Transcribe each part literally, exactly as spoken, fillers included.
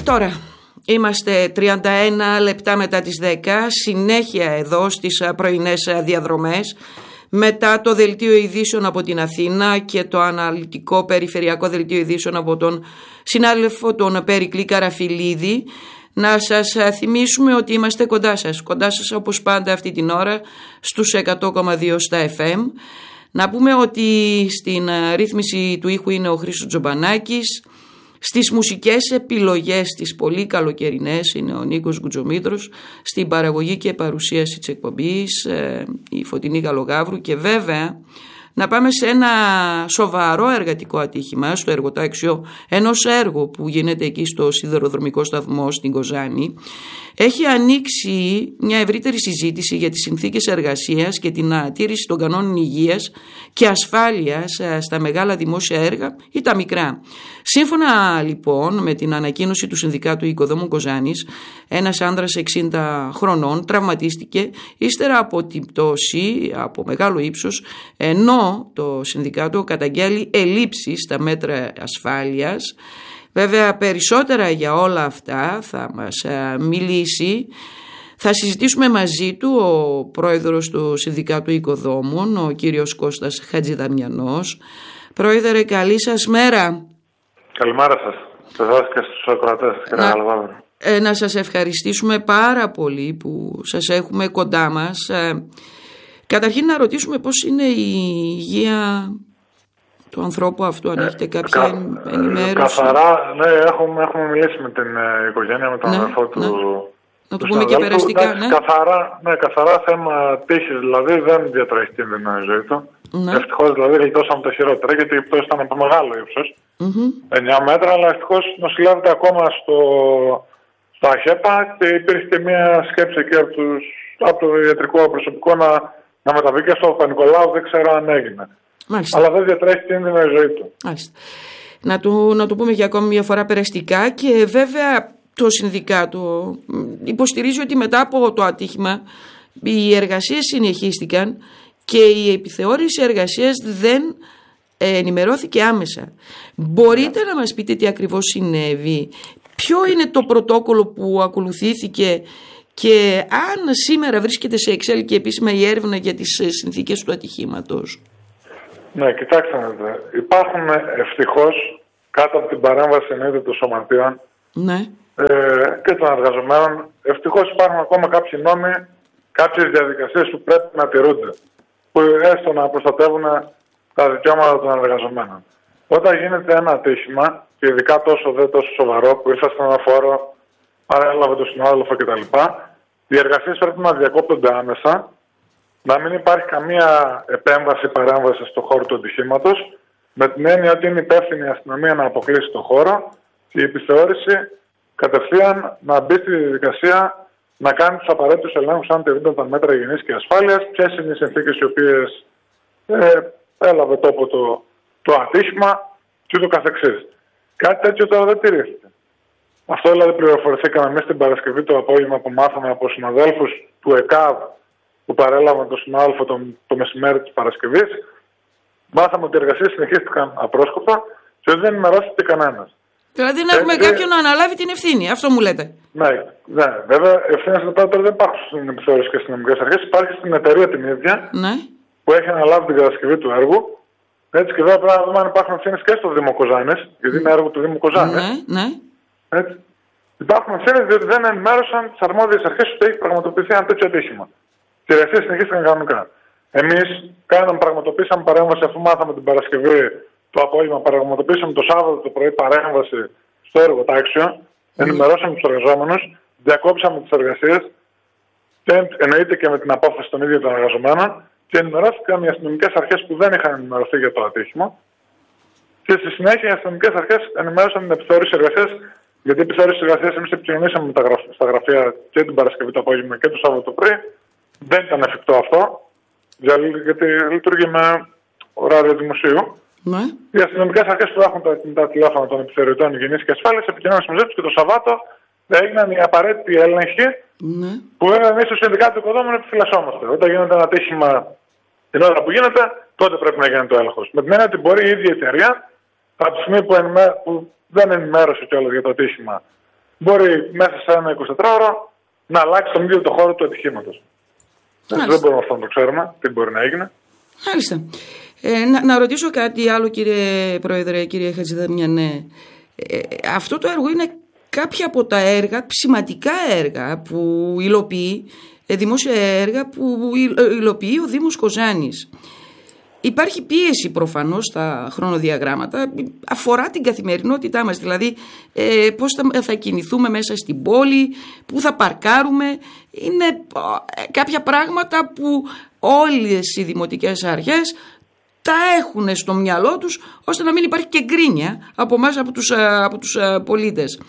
τώρα είμαστε τριάντα ένα λεπτά μετά τις δέκα, συνέχεια εδώ στις πρωινές διαδρομές, μετά το δελτίο ειδήσεων από την Αθήνα και το αναλυτικό περιφερειακό δελτίο ειδήσεων από τον συνάδελφο τον Περικλή Καραφιλίδη. Να σας θυμίσουμε ότι είμαστε κοντά σας, κοντά σας όπως πάντα αυτή την ώρα στους εκατό κόμμα δύο στα εφ εμ. Να πούμε ότι στην ρύθμιση του ήχου είναι ο Χρήστος Τζομπανάκης, στις μουσικές επιλογές τις πολύ καλοκαιρινές είναι ο Νίκος Γκουτζομήτρος, στην παραγωγή και παρουσίαση της εκπομπής η Φωτεινή Γαλογαύρου, και βέβαια να πάμε σε ένα σοβαρό εργατικό ατύχημα στο εργοτάξιο ενός έργου που γίνεται εκεί στο σιδηροδρομικό σταθμό στην Κοζάνη. Έχει ανοίξει μια ευρύτερη συζήτηση για τις συνθήκες εργασίας και την ατήρηση των κανόνων υγείας και ασφάλειας στα μεγάλα δημόσια έργα ή τα μικρά. Σύμφωνα λοιπόν με την ανακοίνωση του Συνδικάτου Οικοδόμων Κοζάνης, ένας άνδρας εξήντα χρονών τραυματίστηκε ύστερα από την πτώση από μεγάλο ύψος, ενώ το Συνδικάτο καταγγέλει ελλείψεις στα μέτρα ασφάλειας. Βέβαια περισσότερα για όλα αυτά θα μας μιλήσει, θα συζητήσουμε μαζί του ο πρόεδρος του Συνδικάτου Οικοδόμων, ο κύριος Κώστας Χατζηδαμιανός. Πρόεδρε, καλή σας μέρα. Καλημέρα σας, σε εσάς και στους ακροατές. Να, ε, να σας ευχαριστήσουμε πάρα πολύ που σας έχουμε κοντά μας. Ε, καταρχήν να ρωτήσουμε πώς είναι η υγεία του ανθρώπου αυτού, αν ε, έχετε κάποια κα, ενημέρωση. Καθαρά, ναι, έχουμε, έχουμε μιλήσει με την ε, οικογένεια, με τον ναι, αδερφό του. Ναι. Να το πούμε και περαστικά, ναι. Καθαρά, ναι, καθαρά θέμα τύχης, δηλαδή δεν διατρέχει κίνδυνο η ζωή του. Ναι. Ευτυχώς δηλαδή γλιτώσαμε τα χειρότερα, γιατί η πτώση ήταν από μεγάλο ύψος, mm-hmm. εννιά μέτρα, αλλά ευτυχώς νοσηλεύεται ακόμα στο, στο ΑΧΕΠΑ και υπήρχε και μια σκέψη εκεί από, τους, από το ιατρικό προσωπικό να, να μεταβεί και στο Παπα-Νικολάου, δεν ξέρω αν έγινε. Μάλιστα. Αλλά δεν διατρέχει κίνδυνο η ζωή του. Μάλιστα. Να το, να το πούμε για ακόμη μια φορά περαστικά, και βέβαια το Συνδικάτο υποστηρίζει ότι μετά από το ατύχημα οι εργασίες συνεχίστηκαν και η επιθεώρηση εργασίας δεν ενημερώθηκε άμεσα. Μπορείτε να μας πείτε τι ακριβώς συνέβη, ποιο είναι το πρωτόκολλο που ακολουθήθηκε και αν σήμερα βρίσκεται σε εξέλιξη επίσημα η έρευνα για τις συνθήκες του ατυχήματος? Ναι, κοιτάξτε, υπάρχουν ευτυχώς κάτω από την παρέμβαση ενίδη των σωματείων, ναι, ε, και των εργαζομένων, ευτυχώς υπάρχουν ακόμα κάποιοι νόμοι, κάποιες διαδικασίες που πρέπει να τηρούνται, που έστω να προστατεύουν τα δικαιώματα των εργαζομένων. Όταν γίνεται ένα ατύχημα, και ειδικά τόσο δε τόσο σοβαρό, που ήρθα στον αναφόρο, παρέλαβε τον συνάδελφο κτλ., οι εργασίες πρέπει να διακόπτονται άμεσα, να μην υπάρχει καμία επέμβαση, παρέμβαση στον χώρο του ατυχήματος, με την έννοια ότι είναι υπεύθυνη η αστυνομία να αποκλείσει τον χώρο και η επιθεώρηση κατευθείαν να μπει στη διαδικασία να κάνει τους απαραίτητους ελέγχους αν τηρούνται τα μέτρα υγιεινής και ασφάλειας, ποιες είναι οι συνθήκες οι οποίες ε, έλαβε τόπο το, το ατύχημα και ούτω καθεξής. Κάτι τέτοιο τώρα δεν τηρήθηκε. Αυτό δηλαδή πληροφορηθήκαμε εμείς την Παρασκευή το απόγευμα που μάθαμε από συναδέλφους του ΕΚΑΒ που παρέλαβαν τον συνάδελφο το, το μεσημέρι της Παρασκευής. Μάθαμε ότι οι εργασίες συνεχίστηκαν απρόσκοπτα και ότι δεν ενημερώθηκε κανένας. Δηλαδή να έχουμε ε, κάποιον να αναλάβει την ευθύνη, αυτό μου λέτε? Ναι, ναι, βέβαια ευθύνες τώρα δεν υπάρχουν στην επιθεώρηση και στις αστυνομικές αρχές, υπάρχει στην εταιρεία την ίδια, ναι, που έχει αναλάβει την κατασκευή του έργου. Έτσι, και βέβαια πρέπει να δούμε αν υπάρχουν ευθύνες και στο Δήμο Κοζάνης, γιατί είναι έργο του Δήμου Κοζάνης. Ναι, ναι. Έτσι. Υπάρχουν ευθύνες διότι δεν ενημέρωσαν τις αρμόδιες αρχές ότι έχει πραγματοποιηθεί ένα τέτοιο ατύχημα. Οι εργασίες συνεχίστηκαν κανονικά. Εμείς κάναμε, πραγματοποίησαμε παρέμβαση, αφού μάθαμε την Παρασκευή το απόγευμα, πραγματοποιήσαμε το Σάββατο το πρωί παρέμβαση στο εργοτάξιο, ενημερώσαμε τους εργαζόμενους, διακόψαμε τις εργασίες και εννοείται και με την απόφαση των ίδιων των εργαζομένων, και ενημερώθηκαν οι αστυνομικές αρχές που δεν είχαν ενημερωθεί για το ατύχημα. Και στη συνέχεια οι αστυνομικές αρχές ενημέρωσαν την επιθεώρηση εργασίας, γιατί η επιθεώρηση εργασίας εμείς επικοινωνήσαμε με τα γραφ... στα γραφεία και την Παρασκευή το απόγευμα και το Σάββατο το πρωί. Δεν ήταν εφικτό αυτό, γιατί λειτουργεί με ωράριο δημοσίου. Ναι. Οι αστυνομικές αρχές που έχουν τα, τα τηλέφωνα των επιθεωρητών υγιεινής και ασφάλειας επικοινώνησαν μαζί τους και το Σαββάτο έγιναν οι απαραίτητοι έλεγχοι, ναι, που βέβαια εμείς στο Συνδικάτο Οικοδόμων επιφυλασσόμαστε. Όταν γίνεται ένα ατύχημα την ώρα που γίνεται, τότε πρέπει να γίνει το έλεγχος. Με την έννοια ότι μπορεί η ίδια η εταιρεία, από τη στιγμή που, ενημέ... που δεν ενημέρωσε κιόλας για το ατύχημα μπορεί μέσα σε ένα εικοσιτετράωρο να αλλάξει τον ίδιο το χώρο του ατυχήματος. Δεν μπορούμε αυτό να το ξέρουμε, τι μπορεί να έγινε. Μάλιστα. Ε, να, να ρωτήσω κάτι άλλο, κύριε Πρόεδρε, κύριε Χατζηδαμιανέ. Ε, αυτό το έργο είναι κάποια από τα έργα, σημαντικά έργα που υλοποιεί, δημόσια έργα που υλοποιεί ο Δήμος Κοζάνης. Υπάρχει πίεση προφανώς στα χρονοδιαγράμματα, αφορά την καθημερινότητά μας, δηλαδή ε, πώς θα, θα κινηθούμε μέσα στην πόλη, πού θα παρκάρουμε. Είναι ε, κάποια πράγματα που όλες οι δημοτικές αρχές τα έχουν στο μυαλό τους, ώστε να μην υπάρχει και γκρίνια από εμάς, από τους, από τους πολίτες.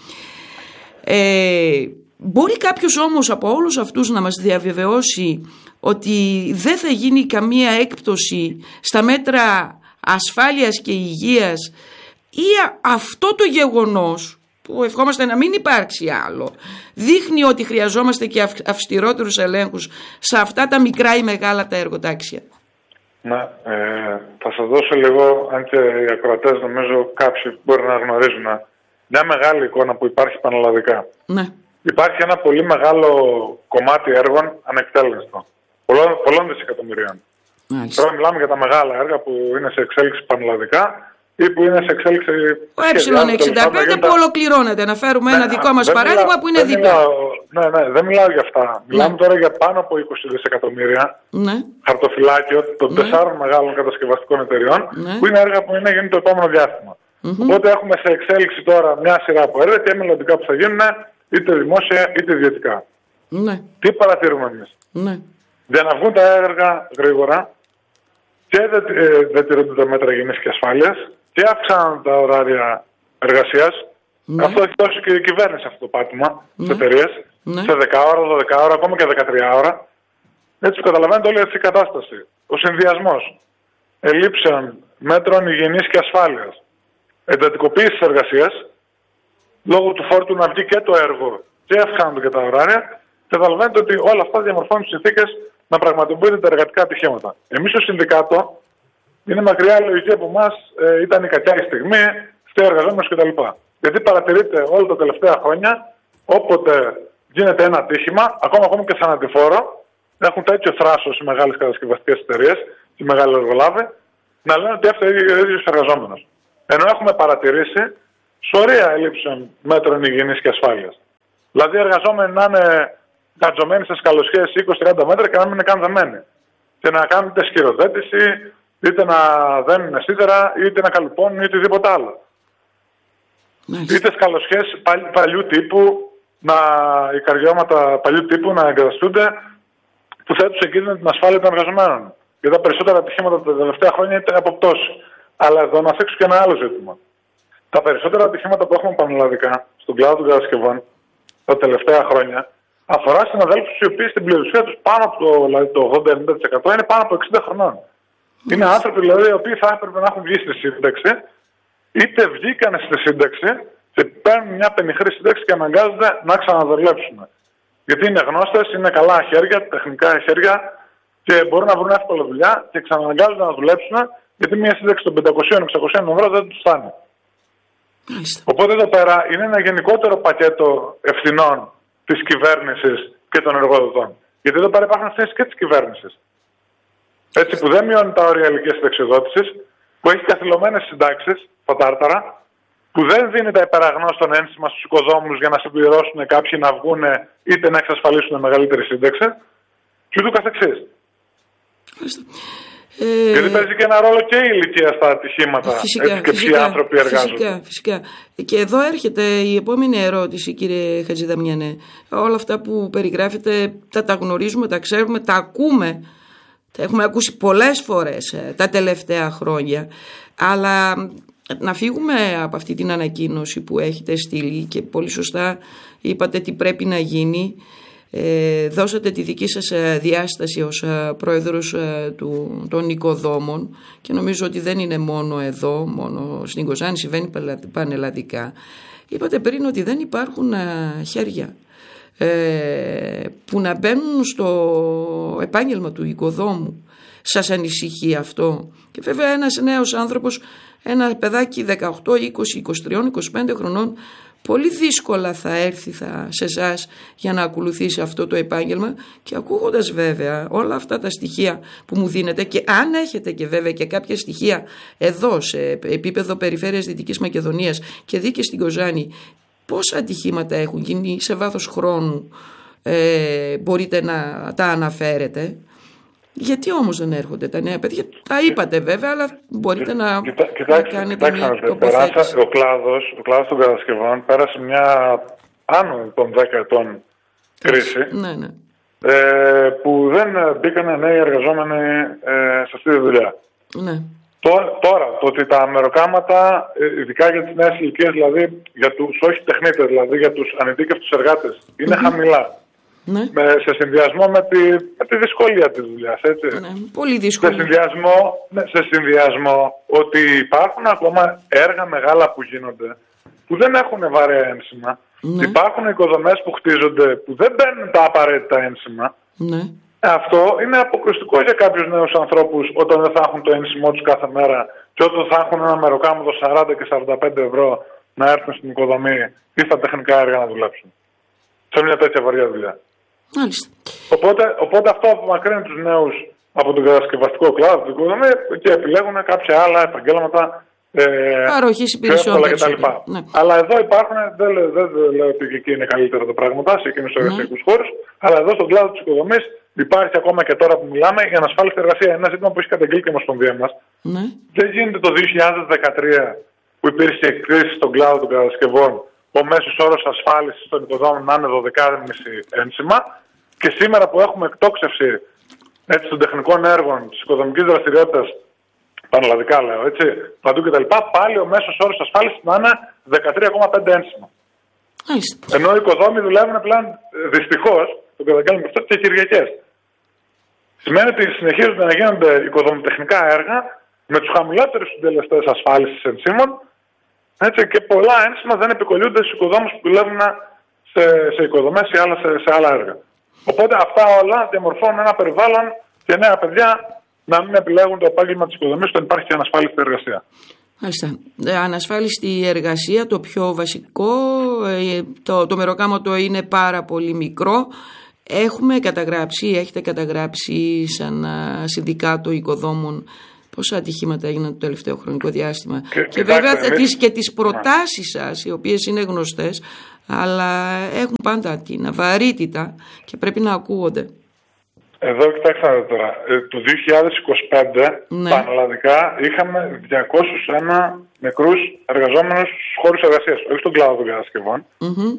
Ε, μπορεί κάποιος όμως από όλους αυτούς να μας διαβεβαιώσει ότι δεν θα γίνει καμία έκπτωση στα μέτρα ασφάλειας και υγείας, ή αυτό το γεγονός, που ευχόμαστε να μην υπάρξει άλλο, δείχνει ότι χρειαζόμαστε και αυστηρότερους ελέγχους σε αυτά τα μικρά ή μεγάλα τα εργοτάξια? Ναι, ε, θα σας δώσω λίγο, αν και οι ακροατές νομίζω κάποιοι μπορεί να γνωρίζουν, μια μεγάλη εικόνα που υπάρχει πανελλαδικά. Ναι. Υπάρχει ένα πολύ μεγάλο κομμάτι έργων ανεκτέλεστο, πολλών, πολλών δισεκατομμυρίων. Τώρα μιλάμε για τα μεγάλα έργα που είναι σε εξέλιξη πανελλαδικά ή που είναι σε εξέλιξη. Ο ε εξήντα πέντε που ολοκληρώνεται. Να φέρουμε ναι, ένα δικό μας παράδειγμα μιλάω, που είναι δίπλα. Ναι, ναι, δεν μιλάω για αυτά. Μιλάμε ναι. τώρα για πάνω από είκοσι δισεκατομμύρια ναι. χαρτοφυλάκιο των ναι. τεσσάρων μεγάλων κατασκευαστικών εταιριών, ναι. που είναι έργα που είναι γίνει το επόμενο διάστημα. Mm-hmm. Οπότε έχουμε σε εξέλιξη τώρα μια σειρά από έργα και μελλοντικά που θα γίνουν είτε δημόσια είτε ιδιωτικά. Ναι. Τι παρατηρούμε εμείς? Ναι. Για να βγουν τα έργα γρήγορα και δεν, ε, δεν τηρούνται τα μέτρα υγιεινής και ασφάλειας και αύξαναν τα ωράρια εργασίας. Ναι. Αυτό έχει δώσει και η κυβέρνηση αυτό το πάτημα ναι. στις εταιρείες. Ναι. Σε δέκα ώρα, δώδεκα ώρα, ακόμα και δεκατρία ώρα. Έτσι καταλαβαίνετε όλη αυτή η κατάσταση. Ο συνδυασμός ελλείψεων μέτρων υγιεινής και ασφάλειας, εντατικοποίηση της εργασίας, λόγω του φόρτου να βγει και το έργο και αυξάνονται και τα ωράρια, καταλαβαίνετε ότι όλα αυτά διαμορφώνουν τις συνθήκες να πραγματοποιούνται τα εργατικά ατυχήματα. Εμείς ως συνδικάτο, είναι μακριά η λογική από εμάς, ε, ήταν η κακιά η στιγμή, φταίει ο εργαζόμενος κτλ. Γιατί παρατηρείτε όλα τα τελευταία χρόνια, όποτε γίνεται ένα ατύχημα, ακόμα, ακόμα και θανατηφόρο, έχουν τέτοιο θράσος οι μεγάλες κατασκευαστικές εταιρείες, οι μεγάλοι εργολάβοι, να λένε ότι έφταιγε ο ίδιος εργαζόμενος. Ενώ έχουμε παρατηρήσει σωρία ελλείψεων μέτρων υγιεινής και ασφάλειας. Δηλαδή, οι εργαζόμενοι να είναι κατζωμένοι σε σκαλοσιές είκοσι με τριάντα μέτρα και να μην είναι καν δεμένοι. Και να κάνουν είτε σκυροθέτηση, είτε να δένουν σίδερα, είτε να καλυπώνουν, είτε οτιδήποτε άλλο. Μάλιστα. Είτε σκαλοσιές παλι, παλιού τύπου, να, οι καρδιώματα παλιού τύπου να εγκαταστούνται, που θέτουν σε κίνδυνο την ασφάλεια των εργαζομένων. Γιατί τα περισσότερα ατυχήματα τα τελευταία χρόνια ήταν από πτώση. Αλλά εδώ να θίξω και ένα άλλο ζήτημα. Τα περισσότερα ατυχήματα που έχουμε πανελλαδικά στον κλάδο των κατασκευών τα τελευταία χρόνια αφορά συναδέλφους οι οποίοι στην πλειοψηφία τους πάνω από το, δηλαδή το ογδόντα με ενενήντα τοις εκατό είναι πάνω από εξήντα χρονών. Mm. Είναι άνθρωποι δηλαδή οι οποίοι θα έπρεπε να έχουν βγει στη σύνταξη, είτε βγήκαν στη σύνταξη και παίρνουν μια πενιχρή σύνταξη και αναγκάζονται να ξαναδουλέψουν. Γιατί είναι γνώστες, είναι καλά χέρια, τεχνικά χέρια και μπορούν να βρουν εύκολα δουλειά και ξαναναγκάζονται να δουλέψουν γιατί μια σύνταξη των πεντακόσια με εξακόσια ευρώ δεν τους φτάνει. Mm. Οπότε εδώ πέρα είναι ένα γενικότερο πακέτο ευθυνών της κυβέρνησης και των εργοδοτών. Γιατί εδώ πέρα υπάρχουν ευθύνες και της κυβέρνησης. Έτσι που δεν μειώνει τα όρια ηλικίας συνταξιοδότησης, που έχει καθυλωμένες συντάξεις, τα τάρταρα, που δεν δίνει τα υπεραγνώστων ένσημα στους οικοδόμους για να συμπληρώσουν κάποιοι να βγουν είτε να εξασφαλίσουν μεγαλύτερη σύνταξη, και ούτω καθεξής. Ε... Γιατί παίζει και ένα ρόλο και η ηλικία στα ατυχήματα, φυσικά, έτσι και ποιοι άνθρωποι εργάζονται. Φυσικά, φυσικά. Και εδώ έρχεται η επόμενη ερώτηση, κύριε Χατζηδαμιανέ. Όλα αυτά που περιγράφετε τα, τα γνωρίζουμε, τα ξέρουμε, τα ακούμε. Τα έχουμε ακούσει πολλές φορές ε, τα τελευταία χρόνια. Αλλά να φύγουμε από αυτή την ανακοίνωση που έχετε στείλει και πολύ σωστά είπατε τι πρέπει να γίνει. Ε, δώσατε τη δική σας διάσταση ως πρόεδρος του, των οικοδόμων και νομίζω ότι δεν είναι μόνο εδώ, μόνο στην Κοζάνη, συμβαίνει πανελλαδικά. Είπατε πριν ότι δεν υπάρχουν χέρια ε, που να μπαίνουν στο επάγγελμα του οικοδόμου. Σας ανησυχεί αυτό? Και βέβαια ένας νέος άνθρωπος, ένα παιδάκι δεκαοκτώ, είκοσι, είκοσι τρία, είκοσι πέντε χρονών πολύ δύσκολα θα έρθει θα, σε εσάς για να ακολουθήσει αυτό το επάγγελμα. Και ακούγοντας βέβαια όλα αυτά τα στοιχεία που μου δίνετε, και αν έχετε και βέβαια και κάποια στοιχεία εδώ σε επίπεδο Περιφέρειας Δυτικής Μακεδονίας και δει και στην Κοζάνη πόσα ατυχήματα έχουν γίνει σε βάθος χρόνου, ε, μπορείτε να τα αναφέρετε. Γιατί όμως δεν έρχονται τα νέα παιδιά? Τα είπατε βέβαια, αλλά μπορείτε να, Κοιτά, κοιτάξτε, να κάνετε κοιτάξτε, μια τοποθέτηση. Ο κλάδος, ο κλάδος των κατασκευών πέρασε μια άνω των δέκα ετών κρίση, ναι, ναι. Ε, που δεν μπήκαν νέοι εργαζόμενοι ε, σε αυτή τη δουλειά. Ναι. Τώρα, τώρα, το ότι τα μεροκάματα, ειδικά για τις νέες ηλικίες, δηλαδή για τους όχι τεχνίτες, δηλαδή για τους ανειδίκευτους εργάτες, είναι mm-hmm. χαμηλά. Ναι. Με, σε συνδυασμό με τη, με τη δυσκολία της δουλειάς, έτσι. Ναι, πολύ δύσκολο. Σε συνδυασμό, ναι, σε συνδυασμό ότι υπάρχουν ακόμα έργα μεγάλα που γίνονται, που δεν έχουν βαρέα ένσημα. Ναι. Υπάρχουν οικοδομές που χτίζονται που δεν παίρνουν τα απαραίτητα ένσημα. Ναι. Αυτό είναι αποκριστικό για κάποιους νέους ανθρώπους όταν δεν θα έχουν το ένσημό τους κάθε μέρα και όταν θα έχουν ένα μεροκάμωτο σαράντα και σαράντα πέντε ευρώ να έρθουν στην οικοδομή ή στα τεχνικά έργα να δουλέψουν. Σε μια τέτοια βαριά δουλειά. Μάλιστα. Οπότε, οπότε αυτό απομακρύνει τους νέους από τον κατασκευαστικό κλάδο του οικοδομή και επιλέγουν κάποια άλλα επαγγέλματα. Ε, Παροχής υπηρεσιών κτλ. Ναι. Αλλά εδώ υπάρχουν, δεν λέω, δεν λέω ότι εκεί είναι καλύτερα τα πράγματα, σε εκείνους τους εργασιακούς χώρους, αλλά εδώ στον κλάδο της οικοδομής υπάρχει ακόμα και τώρα που μιλάμε η ανασφάλιστη εργασία. Ένα ζήτημα που έχει καταγγείλει και η Ομοσπονδία μας. Ναι. Δεν γίνεται το δύο χιλιάδες δεκατρία που υπήρχε κρίση στον κλάδο των κατασκευών, ο μέσος όρος ασφάλισης των οικοδόμων να είναι δώδεκα κόμμα πέντε ένσημα, και σήμερα που έχουμε εκτόξευση έτσι, των τεχνικών έργων, της οικοδομικής δραστηριότητας, πανελλαδικά λέω, έτσι, παντού κτλ., πάλι ο μέσος όρος ασφάλισης να είναι δεκατρία κόμμα πέντε ένσημα. Άλιστα. Ενώ οι οικοδόμοι δουλεύουν πλέον δυστυχώς, το καταγγέλνουμε αυτό, και Κυριακές. Σημαίνει ότι συνεχίζονται να γίνονται οικοδομοτεχνικά έργα με τους χαμηλότερους συντελεστές ασφάλισης ενσήμων, έτσι, και πολλά ένσημα δεν επικολλούνται στους οικοδόμους που δουλεύουν σε, σε οικοδομές ή άλλα, σε, σε άλλα έργα. Οπότε αυτά όλα διαμορφώνουν ένα περιβάλλον και νέα παιδιά να μην επιλέγουν το επάγγελμα της οικοδομής όταν υπάρχει και ανασφάλιστη εργασία. Μάλιστα. Ανασφάλιστη εργασία, το πιο βασικό, το, το μεροκάματο είναι πάρα πολύ μικρό. Έχουμε καταγράψει, έχετε καταγράψει σαν συνδικάτο οικοδόμων πόσα ατυχήματα έγιναν το τελευταίο χρονικό διάστημα. Και, και βέβαια εμείς... τις, και τις προτάσεις σας, οι οποίες είναι γνωστές, αλλά έχουν πάντα την βαρύτητα και πρέπει να ακούγονται. Εδώ κοιτάξτε τώρα, το δύο χιλιάδες είκοσι πέντε ναι. πανελλαδικά είχαμε διακόσιους ένα νεκρούς εργαζόμενους στους χώρους εργασίας, όχι στον κλάδο των κατασκευών, mm-hmm.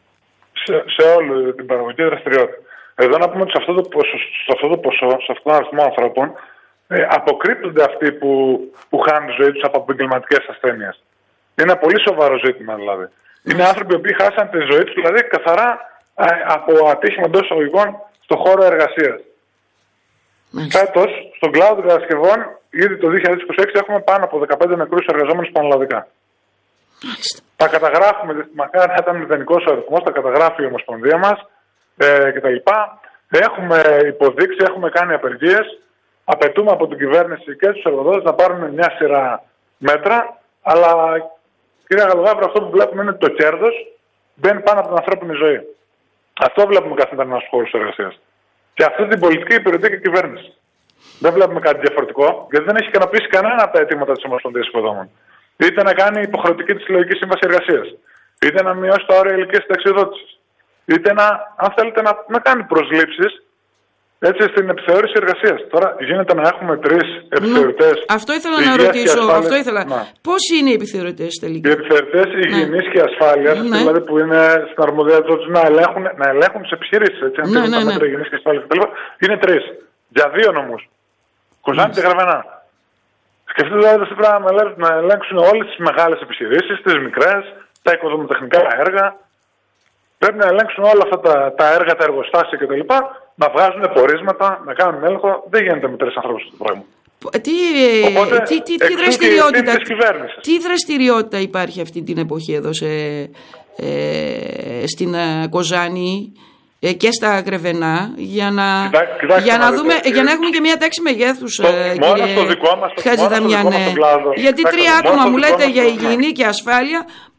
σε, σε όλη την παραγωγική δραστηριότητα. Εδώ να πούμε ότι σε αυτό το ποσό, σε αυτό το ποσό, σε αυτόν τον αριθμό ανθρώπων, ε, αποκρύπτονται αυτοί που, που χάνουν τη ζωή τους από επαγγελματικές ασθένειες. Είναι ένα πολύ σοβαρό ζήτημα δηλαδή. Mm-hmm. Είναι άνθρωποι που χάσαν τη ζωή τους δηλαδή καθαρά ε, από ατύχημα εντός εισαγωγικών στον χώρο εργασίας. Φέτος, στον κλάδο των κατασκευών, ήδη το δύο χιλιάδες είκοσι έξι έχουμε πάνω από δεκαπέντε νεκρούς εργαζόμενους πανελλαδικά. Τα καταγράφουμε, μακάρι να ήταν μηδενικός ο αριθμός, τα καταγράφει η Ομοσπονδία μας ε, κτλ. Έχουμε υποδείξει, έχουμε κάνει απεργίες. Απαιτούμε από την κυβέρνηση και τους εργοδότες να πάρουν μια σειρά μέτρα. Αλλά, κύριε Γαλογάβρο, αυτό που βλέπουμε είναι ότι το κέρδος μπαίνει πάνω από την ανθρώπινη ζωή. Αυτό βλέπουμε καθημερινά στους χώρους εργασίας. Και αυτή την πολιτική υπηρετεί και η κυβέρνηση. Δεν βλέπουμε κάτι διαφορετικό, γιατί δεν έχει ικανοποιήσει κανένα από τα αιτήματα της Ομοσπονδίας Οικοδόμων. Είτε να κάνει υποχρεωτική τη συλλογική σύμβαση εργασίας, είτε να μειώσει τα όρια ηλικίας συνταξιοδότησης, είτε να, αν θέλετε, να, να κάνει προσλήψεις έτσι, στην επιθεώρηση εργασίας. Τώρα γίνεται να έχουμε τρεις επιθεωρητές. Ναι. Αυτό ήθελα να ρωτήσω. Αυτό ήθελα. Ναι. Πόσοι είναι οι επιθεωρητές τελικά? Οι επιθεωρητές υγιεινής ναι. και ασφάλειας, ναι. δηλαδή που είναι στην αρμοδιότητα τους να ελέγχουν, να ελέγχουν τις επιχειρήσεις. Έτσι, αν ναι, ναι, τα μέτρα υγιεινής και ασφάλειας κτλ. Είναι τρεις. Για δύο νομούς. Κοζάνη και Γραβενά. Σκεφτείτε δηλαδή ότι πρέπει να ελέγξουν όλες τις μεγάλες επιχειρήσεις, τις μικρές, τα οικοδομοτεχνικά έργα. Πρέπει να ελέγξουν όλα αυτά τα, τα έργα, τα εργοστάσια κτλ. Να βγάζουν πορίσματα, να κάνουν έλεγχο. Δεν γίνεται με τρεις ανθρώπους αυτό το πράγμα. Τι, Οπότε, τι, τι, τι, δραστηριότητα, τι δραστηριότητα υπάρχει αυτή την εποχή εδώ σε, ε, στην uh, Κοζάνη ε, και στα Γρεβενά για να, Κοιτά, κοιτάξτε, για, να δούμε, για να έχουμε και μια τάξη μεγέθους το, ε, μόνο στο δικό μας, Χατζηδαμιανέ. Γιατί τρία άτομα μου λέτε για υγιεινή και ασφάλεια,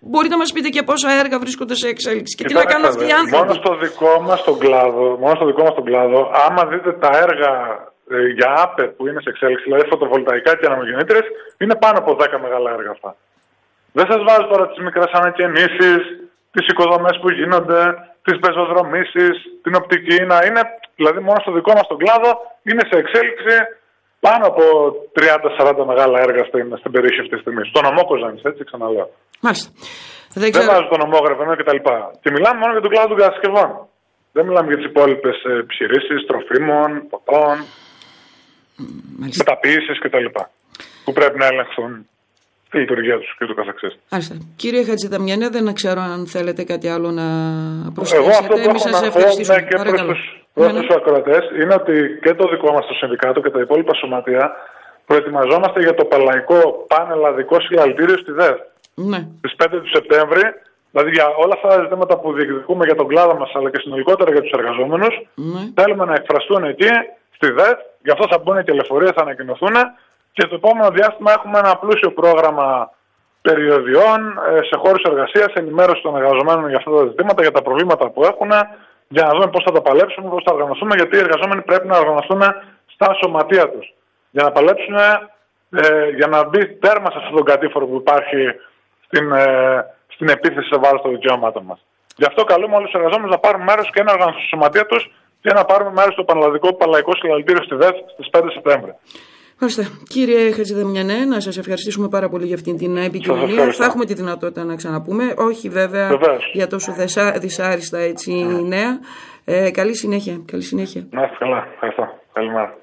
μπορείτε να μας πείτε και πόσα έργα βρίσκονται σε εξέλιξη και τι να κάνουν αυτοί οι άνθρωποι. Μόνο στο δικό μας τον κλάδο, μόνο στο δικό μας τον κλάδο, άμα δείτε τα έργα ε, για άπε που είναι σε εξέλιξη, δηλαδή φωτοβολταϊκά και ανεμογεννήτριες, είναι πάνω από δέκα μεγάλα έργα αυτά. Δεν σας βάζω τώρα τις μικρές ανακαινήσεις, τις οικοδομές που γίνονται, τις πεζοδρομήσεις, την οπτική, να είναι, δηλαδή μόνο στο δικό μας τον κλάδο είναι σε εξέλιξη πάνω από τριάντα σαράντα μεγάλα έργα στην, στην περιοχή αυτή τη στιγμή. Στον νομό Κοζάνης, έτσι ξαναλέω. Μάλιστα. Δεν, Δεν βάζω τον νομό Γρεβενό κτλ. Και, και μιλάμε μόνο για τον κλάδο των κατασκευών. Δεν μιλάμε για τις υπόλοιπες επιχειρήσεις, τροφίμων, ποτών, μεταποίησης κτλ. Που πρέπει να ελεγχθούν τη λειτουργία τους και το καθεξής. Άριστα. Κύριε Χατζηδαμιανέ, δεν ξέρω αν θέλετε κάτι άλλο να προσθέσετε. Εγώ αυτό που Εμείς έχω να πω ναι, και προς τους, προς τους ακροατές είναι ότι και το δικό μας το συνδικάτο και τα υπόλοιπα σωματεία προετοιμαζόμαστε για το Παλαϊκό Πανελλαδικό Συλλαλητήριο στη ΔΕΔ. Ναι. Στις πέντε του Σεπτέμβρη, δηλαδή για όλα αυτά τα ζητήματα που διεκδικούμε για τον κλάδο μας αλλά και συνολικότερα για τους εργαζόμενους, ναι. θέλουμε να εκφραστούν εκεί στη ΔΕΔ, γι' αυτό θα μπουν και λεωφορεία, θα ανακοινωθούν. Και το επόμενο διάστημα έχουμε ένα πλούσιο πρόγραμμα περιοδιών σε χώρους εργασίας, ενημέρωση των εργαζομένων για αυτά τα ζητήματα, για τα προβλήματα που έχουν, για να δούμε πώς θα τα παλέψουμε, πώς θα οργανωθούμε, γιατί οι εργαζόμενοι πρέπει να οργανωθούν στα σωματεία τους. Για να παλέψουν, ε, για να μπει τέρμα σε αυτόν τον κατήφορο που υπάρχει στην, ε, στην επίθεση σε βάρος των δικαιωμάτων μας. Γι' αυτό καλούμε όλους τους εργαζόμενους να πάρουν μέρος και να οργανωθούν στα σωματεία τους και να πάρουμε μέρος στο Πανελλαδικό Παλαϊκό Συλλαλητήριο στη ΔΕΔ στις πέντε Σεπτέμβρη. Ευχαριστώ. Κύριε Χατζηδαμιανέ, να σας ευχαριστήσουμε πάρα πολύ για αυτήν την επικοινωνία. Θα έχουμε τη δυνατότητα να ξαναπούμε. Όχι βέβαια Βεβαίως. για τόσο δυσάριστα έτσι, νέα. Ε, καλή συνέχεια. Καλή συνέχεια. Να είστε καλά. Ευχαριστώ. Καλημέρα.